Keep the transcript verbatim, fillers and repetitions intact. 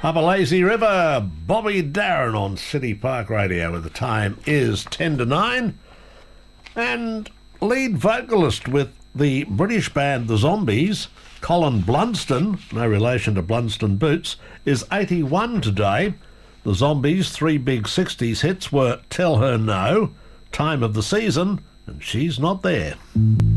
Up a lazy river, Bobby Darin on City Park Radio, where the time is ten to nine. And lead vocalist with the British band The Zombies, Colin Blunston, no relation to Blunston Boots, is eighty-one today. The Zombies' three big sixties hits were Tell Her No, Time of the Season, and She's Not There.